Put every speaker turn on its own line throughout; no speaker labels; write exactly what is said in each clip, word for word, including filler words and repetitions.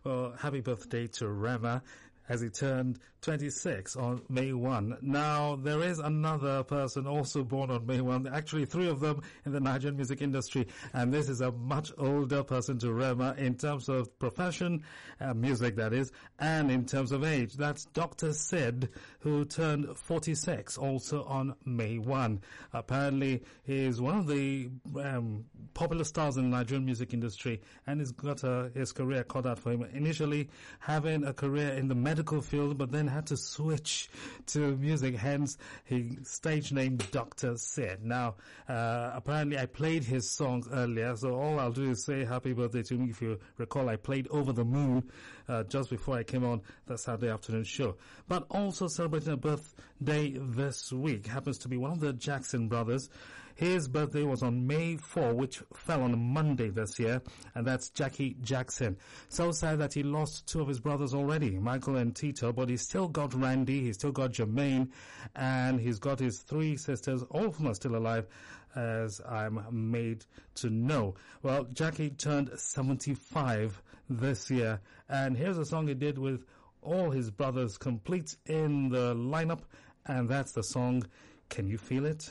Well, happy birthday to Rema, as he turned twenty-six on May first. Now, there is another person also born on May first, actually three of them in the Nigerian music industry, and this is a much older person to Rema in terms of profession, uh, music that is, and in terms of age. That's Doctor Sid, who turned forty-six also on May first. Apparently, he is one of the um, popular stars in the Nigerian music industry, and he's got uh, his career cut out for him. Initially, having a career in the medical field, but then had to switch to music, hence his stage name Doctor Sid. Now, uh, apparently I played his songs earlier, so all I'll do is say happy birthday to me. If you recall, I played Over the Moon uh, just before I came on the Saturday afternoon show. But also celebrating a birthday this week happens to be one of the Jackson brothers. His birthday was on May fourth, which fell on a Monday this year, and that's Jackie Jackson. So sad that he lost two of his brothers already, Michael and Tito, but he's still got Randy, he's still got Jermaine, and he's got his three sisters, all of them are still alive, as I'm made to know. Well, Jackie turned seventy-five this year, and here's a song he did with all his brothers complete in the lineup, and that's the song, Can You Feel It?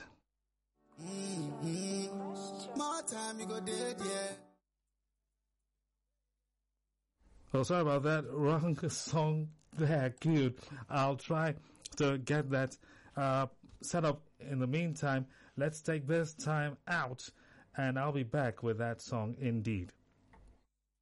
Mm-hmm. More time you go dead, yeah.
Oh, sorry about that. Wrong song there. Good. I'll try to get that uh, set up. In the meantime, let's take this time out, and I'll be back with that song indeed.